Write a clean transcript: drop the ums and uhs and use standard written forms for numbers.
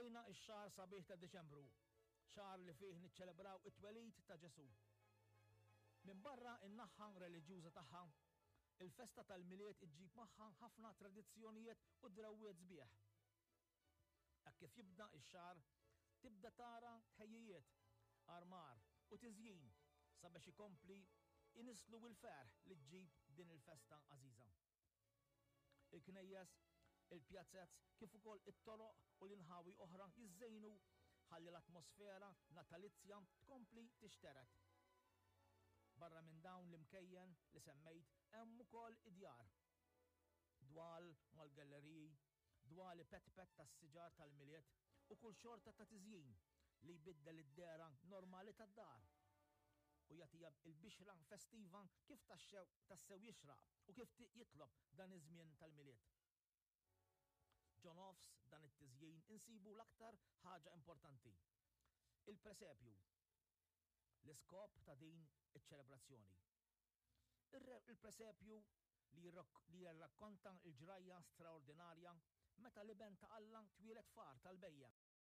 Bdejna ix-xahar sabiħ ta' Deċembru, xahar li fih niċċelebraw it-twelid ta' Ġesu. Min barra in-naħħa reliġjuża tagħha, il-festa tal-miliet iġġib magħha ħafna tradizzjonijiet u drawwiet sbieħ. Hekk kif jibda ix-xahar, tibda tara tħejjijiet, armar u tiżjin sabiex ikompli inislu l-ferħ li ġġib din il-festa għażiża. Il-knejjes, il-pjazzezz kif ukoll it-toroq u l-inħawi oħra jiżżejnu ħalli l-atmosfera natalizzja tkompli tixteret. Barra minn dawn l-imkejjen li semmejt hemm ukoll id-djar. Dwal mal-galleriji, dwali pet-pet tas-siġar tal-miliet u kull xorta ta' tiżjin li jbiddel id-dera normali tad-dar u jagħtiha il-bixra festiva kif tassew jixraq u kif jitlob dan iż-żmien tal-miliet. Ġo nofs dan it-tiżjin insibu l-aktar ħaġa importanti. Il-presepju, l-iskop ta' din iċ-ċelebrazzjoni. Il-presepju li jirrakkonta l-ġrajja straordinarja meta l-iben ta' Alla twieled far tal-bejjem.